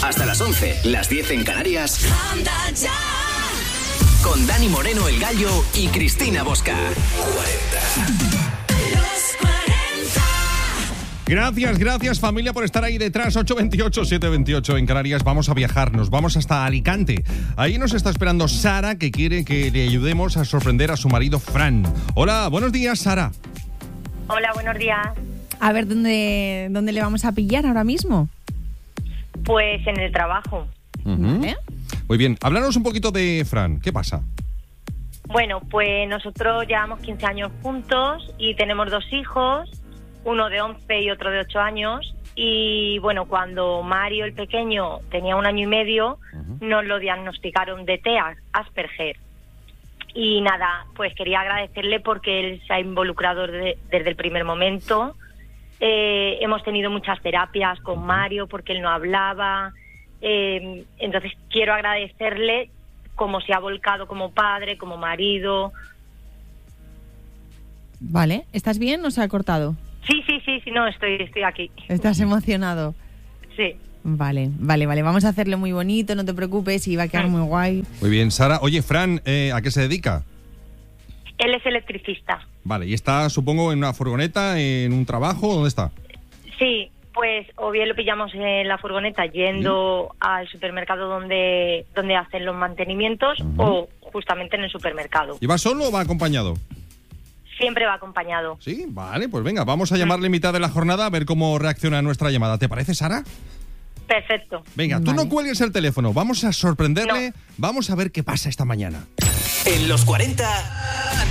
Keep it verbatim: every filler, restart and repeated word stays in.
Hasta las once, las diez en Canarias. Con Dani Moreno, el Gallo, y Cristina Bosca. cuarenta. Gracias, gracias familia por estar ahí detrás. ocho veintiocho, siete veintiocho en Canarias. Vamos a viajar, nos vamos hasta Alicante. Ahí nos está esperando Sara, que quiere que le ayudemos a sorprender a su marido Fran. Hola, buenos días, Sara. Hola, buenos días. A ver, ¿dónde, dónde le vamos a pillar ahora mismo? Pues en el trabajo. Uh-huh. ¿Vale? Muy bien, háblanos un poquito de Fran. ¿Qué pasa? Bueno, pues nosotros llevamos quince años juntos y tenemos dos hijos, uno de once y otro de ocho años. Y bueno, cuando Mario, el pequeño, tenía un año y medio, uh-huh. nos lo diagnosticaron de T E A, Asperger. Y nada, pues quería agradecerle porque él se ha involucrado de, desde el primer momento. Eh, hemos tenido muchas terapias con Mario porque él no hablaba. Eh, entonces quiero agradecerle cómo se ha volcado como padre, como marido. Vale, ¿estás bien o se ha cortado? Sí, sí, sí, sí, no, estoy, estoy aquí. ¿Estás emocionado? Sí. Vale, vale, vale, vamos a hacerle muy bonito, no te preocupes, y va a quedar muy guay. Muy bien, Sara. Oye, Fran, eh, ¿a qué se dedica? Él es electricista. Vale, ¿y está, supongo, en una furgoneta, en un trabajo? ¿Dónde está? Sí, pues o bien lo pillamos en la furgoneta yendo ¿Sí? al supermercado donde, donde hacen los mantenimientos uh-huh. o justamente en el supermercado. ¿Y va solo o va acompañado? Siempre va acompañado. Sí, vale, pues venga, vamos a llamarle en mitad de la jornada a ver cómo reacciona nuestra llamada. ¿Te parece, Sara? Perfecto. Venga, tú vale. no cuelgues el teléfono, vamos a sorprenderle, no. Vamos a ver qué pasa esta mañana. En los cuarenta...